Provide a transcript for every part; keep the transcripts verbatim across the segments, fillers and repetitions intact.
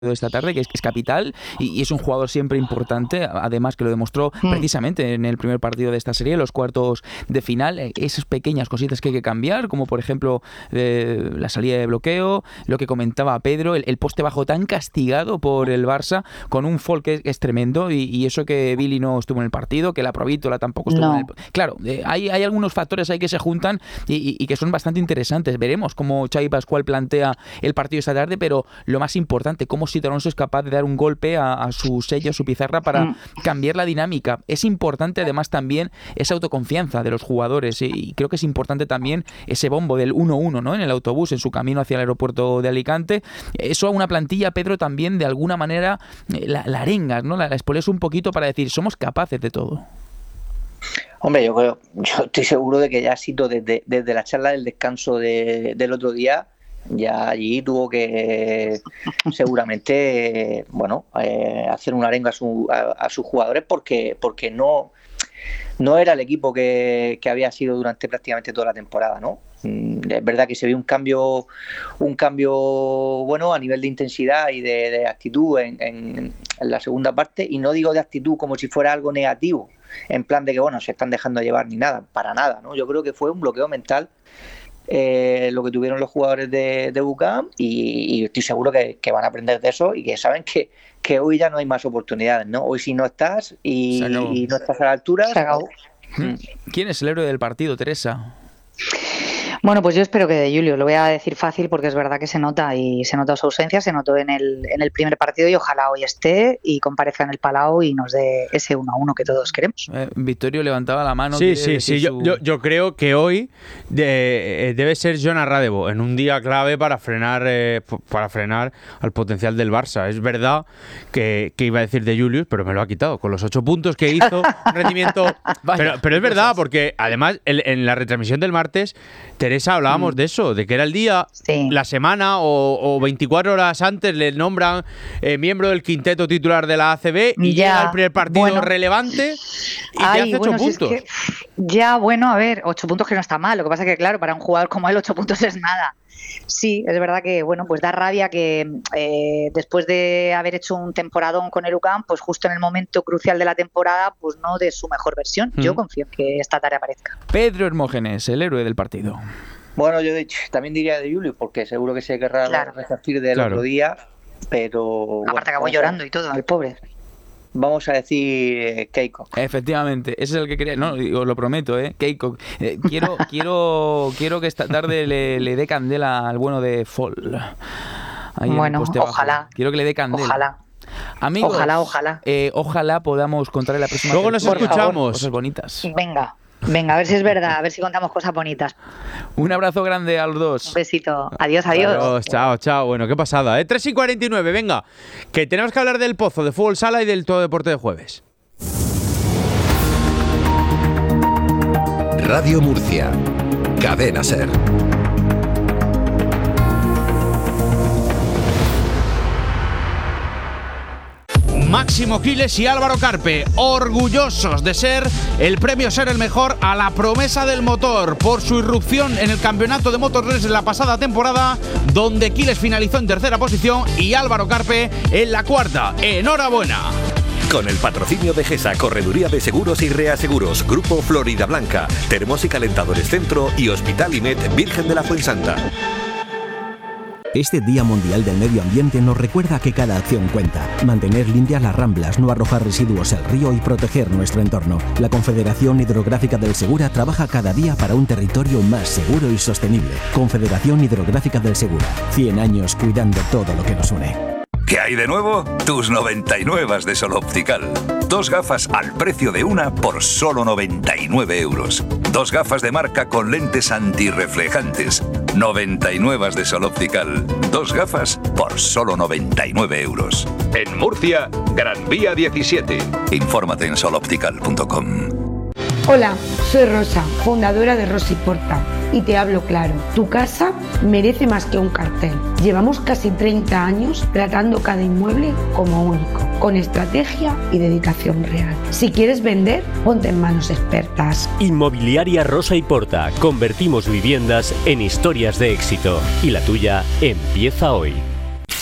de esta tarde, que es, es capital y, y es un jugador siempre importante, además que lo demostró mm. precisamente en el primer partido de esta serie, los cuartos de final. Esas pequeñas cositas que hay que cambiar, como por ejemplo eh, la salida de bloqueo, lo que comentaba Pedro, el, el poste bajo tan castigado por el Barça, con un foul que es, es tremendo, y, y eso que Billy no estuvo en el partido, que la Provítola tampoco estuvo no. en el... Claro, eh, hay, hay algunos factores ahí que se juntan y, y, y que son bastante interesantes. Veremos cómo Xavi Pascual plantea el partido esta tarde, pero lo más importante, cómo Sito Alonso es capaz de dar un golpe a, a su sello, a su pizarra, para mm. cambiar la dinámica. Es importante además también esa autoconfianza de los jugadores, y, y creo que es importante también ese bombo del uno uno, ¿no?, en el autobús, en su camino hacia el aeropuerto de Alicante. Eso a una plantilla, Pedro, también de alguna manera la, la arengas, ¿no?, la, la espoleas un poquito para decir, somos capaces de todo. Hombre, yo creo, yo estoy seguro de que ya Sito desde, desde la charla del descanso de, del otro día, ya allí tuvo que seguramente, bueno, eh, hacer una arenga a, su, a, a sus jugadores, porque porque no no era el equipo que, que había sido durante prácticamente toda la temporada, ¿no? Es verdad que se vio un cambio un cambio bueno a nivel de intensidad y de, de actitud en, en, en la segunda parte, y no digo de actitud como si fuera algo negativo, en plan de que bueno, se están dejando llevar ni nada, para nada, ¿no? Yo creo que fue un bloqueo mental Eh, lo que tuvieron los jugadores de, de U C A M, y, y estoy seguro que, que van a aprender de eso, y que saben que, que hoy ya no hay más oportunidades, ¿no? Hoy si no estás y, y no estás a la altura, se acabó. ¿Quién es el héroe del partido, Teresa? Bueno, pues yo espero que de Julio. Lo voy a decir fácil porque es verdad que se nota, y se nota su ausencia, se notó en el, en el primer partido, y ojalá hoy esté y comparezca en el Palau y nos dé ese uno a uno que todos queremos. Eh, Victorio levantaba la mano. Sí, sí, sí. Su... Yo, yo, yo creo que hoy de, debe ser Jonas Radebo en un día clave para frenar eh, para frenar al potencial del Barça. Es verdad que, que iba a decir de Julius, pero me lo ha quitado con los ocho puntos que hizo, rendimiento. Vaya, pero, pero es verdad, porque además el, en la retransmisión del martes, Teresa, hablábamos mm. de eso, de que era el día, sí. la semana o, o veinticuatro horas antes le nombran eh, miembro del quinteto titular de la A C B, y ya, llega el primer partido bueno. relevante y Ay, te hace bueno, ocho puntos. Si es que, ya, bueno, a ver, ocho puntos que no está mal. Lo que pasa es que, claro, para un jugador como él, ocho puntos es nada. Sí, es verdad que, bueno, pues da rabia que eh, después de haber hecho un temporadón con el U C A M, pues justo en el momento crucial de la temporada, pues no de su mejor versión. Mm. Yo confío en que esta tarea aparezca. Pedro Hermógenes, el héroe del partido. Bueno, yo también diría de Julio, porque seguro que se querrá claro. resarcir del claro. otro día, pero... Aparte bueno, acabó llorando y todo, el pobre. Vamos a decir Keiko. Efectivamente, ese es el que quería. No, os lo prometo, ¿eh? Keiko. Eh, quiero, quiero, quiero que esta tarde le, le dé candela al bueno de Fall. Ahí bueno, ojalá. Abajo. Quiero que le dé candela. Ojalá. Amigos, ojalá, ojalá. Eh, ojalá podamos contar en la próxima. Luego nos escuchamos. Cosas bonitas. Venga. Venga, a ver si es verdad, a ver si contamos cosas bonitas. Un abrazo grande a los dos. Un besito. Adiós, adiós. Adiós, chao, chao. Bueno, qué pasada, ¿eh? tres y cuarenta y nueve, venga. Que tenemos que hablar del Pozo, de fútbol sala y del Todo Deporte de Jueves. Radio Murcia. Cadena Ser. Máximo Giles y Álvaro Carpe, orgullosos de ser el premio Ser el Mejor a la promesa del motor por su irrupción en el campeonato de Moto tres de la pasada temporada, donde Giles finalizó en tercera posición y Álvaro Carpe en la cuarta. ¡Enhorabuena! Con el patrocinio de GESA, Correduría de Seguros y Reaseguros, Grupo Florida Blanca, Termos y Calentadores Centro y Hospital I M E D Virgen de la Fuensanta. Este Día Mundial del Medio Ambiente nos recuerda que cada acción cuenta. Mantener limpias las ramblas, no arrojar residuos al río y proteger nuestro entorno. La Confederación Hidrográfica del Segura trabaja cada día para un territorio más seguro y sostenible. Confederación Hidrográfica del Segura. cien años cuidando todo lo que nos une. ¿Qué hay de nuevo? Tus noventa y nueve de Sol Optical. Dos gafas al precio de una por solo noventa y nueve euros. Dos gafas de marca con lentes antirreflejantes. noventa y nueve de Sol Optical. Dos gafas por solo noventa y nueve euros. En Murcia, Gran Vía diecisiete. Infórmate en sol optical punto com. Hola, soy Rosa, fundadora de Rosa y Porta, y te hablo claro. Tu casa merece más que un cartel. Llevamos casi treinta años tratando cada inmueble como único, con estrategia y dedicación real. Si quieres vender, ponte en manos expertas. Inmobiliaria Rosa y Porta. Convertimos viviendas en historias de éxito. Y la tuya empieza hoy.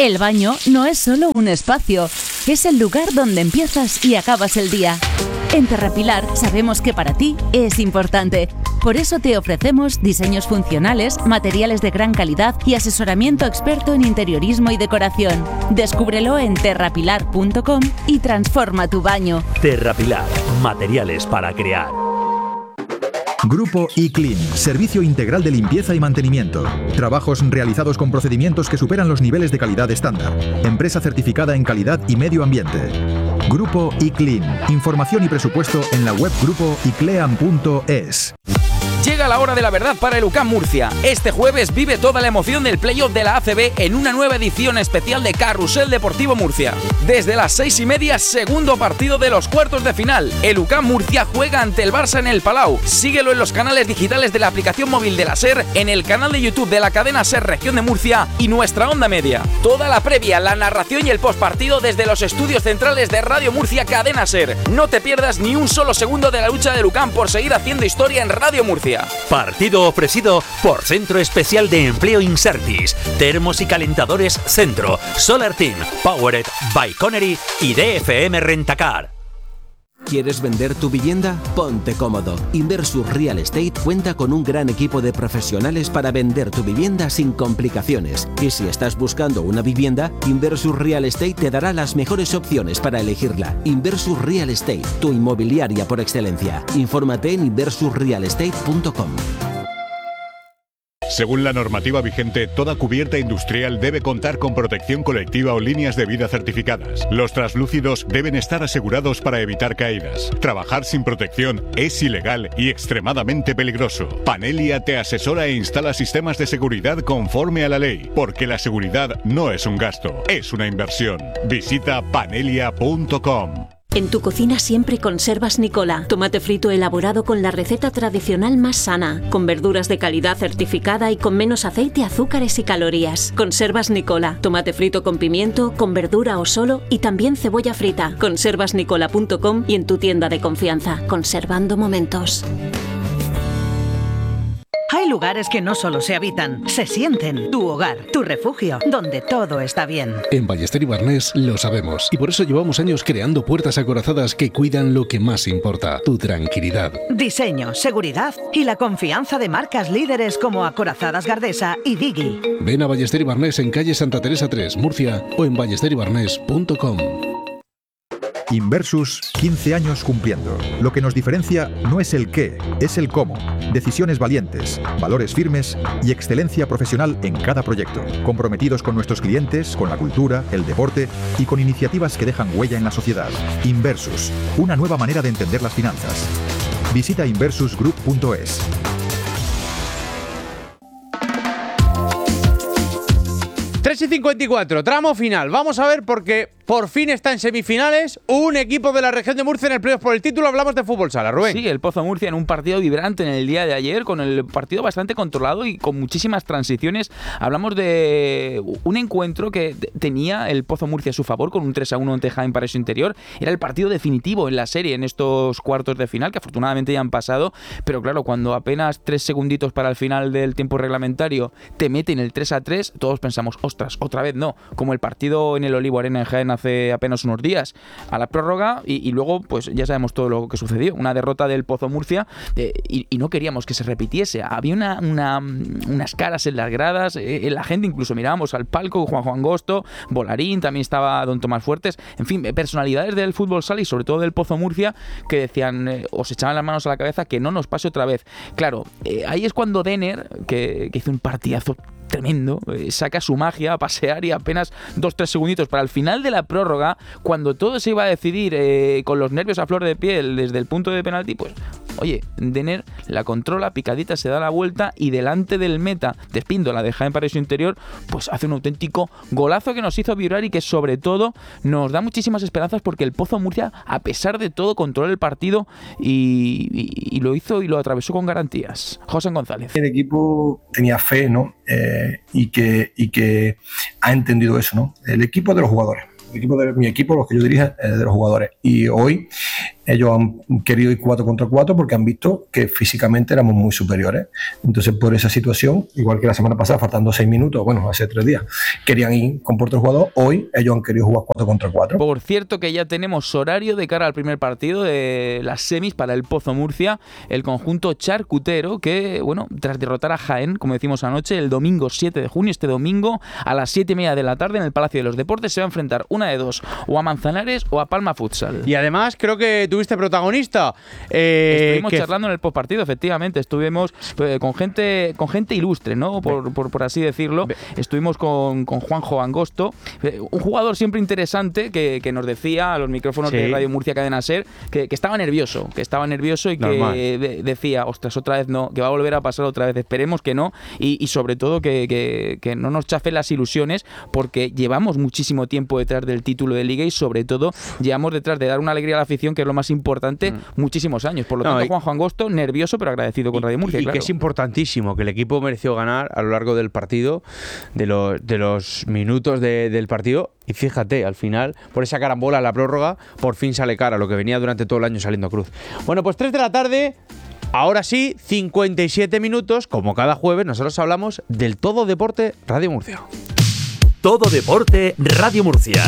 El baño no es solo un espacio, es el lugar donde empiezas y acabas el día. En Terrapilar sabemos que para ti es importante. Por eso te ofrecemos diseños funcionales, materiales de gran calidad y asesoramiento experto en interiorismo y decoración. Descúbrelo en terrapilar punto com y transforma tu baño. Terrapilar, materiales para crear. Grupo iClean, servicio integral de limpieza y mantenimiento. Trabajos realizados con procedimientos que superan los niveles de calidad estándar. Empresa certificada en calidad y medio ambiente. Grupo iClean. Información y presupuesto en la web grupo iclean punto es. Llega la hora de la verdad para el U C A M Murcia. Este jueves vive toda la emoción del playoff de la A C B en una nueva edición especial de Carrusel Deportivo Murcia. Desde las seis y media, segundo partido de los cuartos de final. El U C A M Murcia juega ante el Barça en el Palau. Síguelo en los canales digitales de la aplicación móvil de la SER, en el canal de YouTube de la cadena SER Región de Murcia y nuestra onda media. Toda la previa, la narración y el postpartido desde los estudios centrales de Radio Murcia Cadena SER. No te pierdas ni un solo segundo de la lucha del U C A M por seguir haciendo historia en Radio Murcia. Partido ofrecido por Centro Especial de Empleo Insertis, Termos y Calentadores Centro, Solar Team, Powered by Connery y D F M Rentacar. ¿Quieres vender tu vivienda? Ponte cómodo. Inversus Real Estate cuenta con un gran equipo de profesionales para vender tu vivienda sin complicaciones. Y si estás buscando una vivienda, Inversus Real Estate te dará las mejores opciones para elegirla. Inversus Real Estate, tu inmobiliaria por excelencia. Infórmate en inversus real estate punto com. Según la normativa vigente, toda cubierta industrial debe contar con protección colectiva o líneas de vida certificadas. Los translúcidos deben estar asegurados para evitar caídas. Trabajar sin protección es ilegal y extremadamente peligroso. Panelia te asesora e instala sistemas de seguridad conforme a la ley, porque la seguridad no es un gasto, es una inversión. Visita panelia punto com. En tu cocina siempre conservas Nicola, tomate frito elaborado con la receta tradicional más sana, con verduras de calidad certificada y con menos aceite, azúcares y calorías. Conservas Nicola, tomate frito con pimiento, con verdura o solo y también cebolla frita. conservas nicola punto com y en tu tienda de confianza. Conservando momentos. Hay lugares que no solo se habitan, se sienten. Tu hogar, tu refugio, donde todo está bien. En Ballester y Barnés lo sabemos y por eso llevamos años creando puertas acorazadas que cuidan lo que más importa, tu tranquilidad. Diseño, seguridad y la confianza de marcas líderes como Acorazadas Gardesa y Digi. Ven a Ballester y Barnés en calle Santa Teresa tres, Murcia o en ballester y barnés punto com. Inversus, quince años cumpliendo. Lo que nos diferencia no es el qué, es el cómo. Decisiones valientes, valores firmes y excelencia profesional en cada proyecto. Comprometidos con nuestros clientes, con la cultura, el deporte y con iniciativas que dejan huella en la sociedad. Inversus, una nueva manera de entender las finanzas. Visita inversus group punto es. tres y cincuenta y cuatro, tramo final. Vamos a ver porque por fin está en semifinales un equipo de la región de Murcia en el playoff por el título. Hablamos de fútbol sala, Rubén. Sí, el Pozo Murcia en un partido vibrante en el día de ayer, con el partido bastante controlado y con muchísimas transiciones. Hablamos de un encuentro que tenía el Pozo Murcia a su favor con un tres a uno ante Jaén Paraíso Interior. Era el partido definitivo en la serie en estos cuartos de final, que afortunadamente ya han pasado, pero claro, cuando apenas tres segunditos para el final del tiempo reglamentario te meten el tres a tres, todos pensamos, ostras, otra vez no, como el partido en el Olivo Arena en Jaén hace apenas unos días, a la prórroga y, y luego pues ya sabemos todo lo que sucedió, una derrota del Pozo Murcia eh, y, y no queríamos que se repitiese. Había una, una, unas caras en las gradas, eh, la gente incluso mirábamos al palco, Juan Juan Gosto, Bolarín, también estaba Don Tomás Fuertes, en fin, personalidades del fútbol sala y sobre todo del Pozo Murcia que decían, eh, o se echaban las manos a la cabeza que no nos pase otra vez. Claro, eh, ahí es cuando Denner, que, que hizo un partidazo tremendo, eh, saca su magia a pasear y apenas dos tres segunditos para el final de la prórroga, cuando todo se iba a decidir eh, con los nervios a flor de piel desde el punto de penalti, pues oye, Denner la controla, picadita, se da la vuelta y delante del meta de Espíndola de Jaén Paraíso Interior, pues hace un auténtico golazo que nos hizo vibrar y que sobre todo nos da muchísimas esperanzas porque el Pozo Murcia, a pesar de todo, controló el partido y, y, y lo hizo y lo atravesó con garantías. José González. El equipo tenía fe, ¿no? Eh, y, que, y que ha entendido eso, ¿no? El equipo de los jugadores. El equipo de mi equipo, los que yo dirijo, es de los jugadores. Y hoy ellos han querido ir cuatro contra cuatro porque han visto que físicamente éramos muy superiores. Entonces, por esa situación, igual que la semana pasada, faltando seis minutos, bueno, hace tres días, querían ir con por otro jugador, hoy ellos han querido jugar cuatro contra cuatro. Por cierto, que ya tenemos horario de cara al primer partido de las semis para el Pozo Murcia, el conjunto charcutero que, bueno, tras derrotar a Jaén, como decimos anoche, el domingo siete de junio, este domingo, a las siete y media de la tarde en el Palacio de los Deportes, se va a enfrentar una de dos, o a Manzanares o a Palma Futsal. Y además creo que tuviste protagonista. Eh, estuvimos que... charlando en el postpartido, efectivamente, estuvimos eh, con gente con gente ilustre, ¿no? Por, por, por así decirlo. Estuvimos con, con Juanjo Angosto, eh, un jugador siempre interesante que, que nos decía a los micrófonos sí. de Radio Murcia Cadena Ser que, que estaba nervioso, que estaba nervioso y Normal. que de, decía, ostras, otra vez no, que va a volver a pasar otra vez, esperemos que no, y, y sobre todo que, que, que no nos chafen las ilusiones, porque llevamos muchísimo tiempo detrás del título de Liga y sobre todo llevamos detrás de dar una alegría a la afición, que es lo más importante, mm. muchísimos años. Por lo tanto, no, y, Juanjo Angosto, nervioso pero agradecido con Radio Murcia. Y, y claro. que es importantísimo, que el equipo mereció ganar a lo largo del partido, de los, de los minutos de, del partido, y fíjate, al final, por esa carambola, la prórroga, por fin sale cara, lo que venía durante todo el año saliendo cruz. Bueno, pues tres de la tarde... Ahora sí, cincuenta y siete minutos, como cada jueves, nosotros hablamos del Todo Deporte Radio Murcia. Todo Deporte Radio Murcia.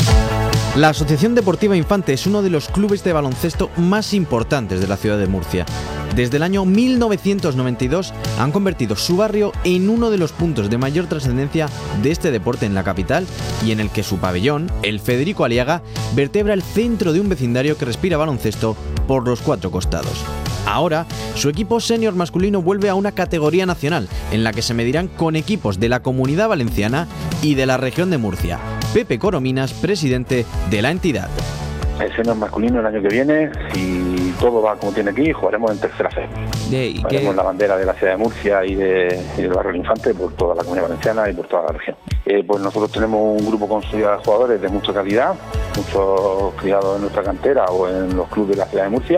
La Asociación Deportiva Infante es uno de los clubes de baloncesto más importantes de la ciudad de Murcia. Desde el año mil novecientos noventa y dos han convertido su barrio en uno de los puntos de mayor trascendencia de este deporte en la capital y en el que su pabellón, el Federico Aliaga, vertebra el centro de un vecindario que respira baloncesto por los cuatro costados. Ahora, su equipo senior masculino vuelve a una categoría nacional, en la que se medirán con equipos de la Comunidad Valenciana y de la región de Murcia. Pepe Corominas, presidente de la entidad. El senior masculino el año que viene, si todo va como tiene aquí, jugaremos en tercera C. Jugaremos qué? la bandera de la ciudad de Murcia y, de, y del barrio del Infante por toda la Comunidad Valenciana y por toda la región. Eh, pues nosotros tenemos un grupo consolidado de jugadores de mucha calidad, muchos criados en nuestra cantera o en los clubes de la ciudad de Murcia,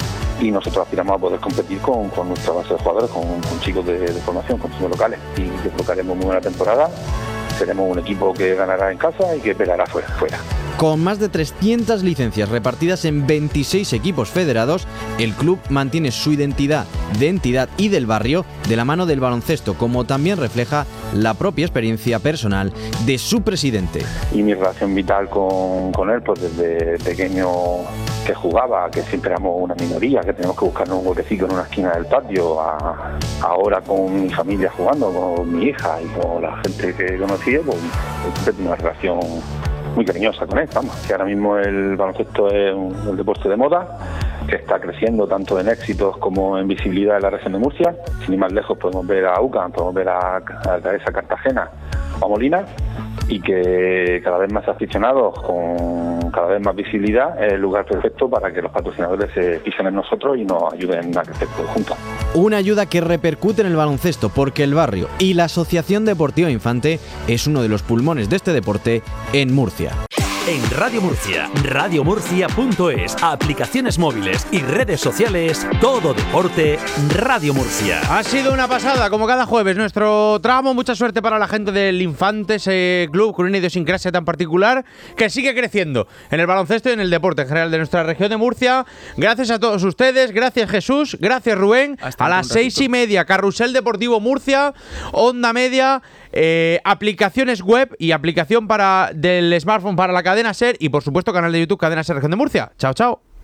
y nosotros aspiramos a poder competir con, con nuestra base de jugadores, con, con chicos de, de formación, con chicos locales, y que colocaremos muy buena temporada. Seremos un equipo que ganará en casa y que peleará fuera. fuera. Con más de trescientas licencias repartidas en veintiséis equipos federados, el club mantiene su identidad de entidad y del barrio de la mano del baloncesto, como también refleja la propia experiencia personal de su presidente. Y mi relación vital con, con él, pues desde pequeño que jugaba, que siempre éramos una minoría, que teníamos que buscarnos un huequecito en una esquina del patio, a, ahora con mi familia jugando, con mi hija y con la gente que conocía, pues siempre tengo una relación muy cariñosa con él, vamos, que ahora mismo el baloncesto es un, un deporte de moda, que está creciendo tanto en éxitos como en visibilidad en la región de Murcia. Sin ir más lejos podemos ver a UCAM, podemos ver a, a Teresa Cartagena o a Molina, y que cada vez más aficionados, con cada vez más visibilidad, es el lugar perfecto para que los patrocinadores se fijen en nosotros y nos ayuden a crecer todos juntos. Una ayuda que repercute en el baloncesto, porque el barrio y la Asociación Deportiva Infante es uno de los pulmones de este deporte en Murcia. En Radio Murcia, radiomurcia punto es, aplicaciones móviles y redes sociales, Todo Deporte Radio Murcia. Ha sido una pasada, como cada jueves, nuestro tramo. Mucha suerte para la gente del Infante, ese club con una idiosincrasia tan particular que sigue creciendo en el baloncesto y en el deporte en general de nuestra región de Murcia. Gracias a todos ustedes, gracias Jesús, gracias Rubén. Hasta a las seis y media, Carrusel Deportivo Murcia, Onda Media, eh, aplicaciones web y aplicación para del smartphone para la cadena Ser, y por supuesto canal de YouTube Cadena Ser Región de Murcia. Chao, chao.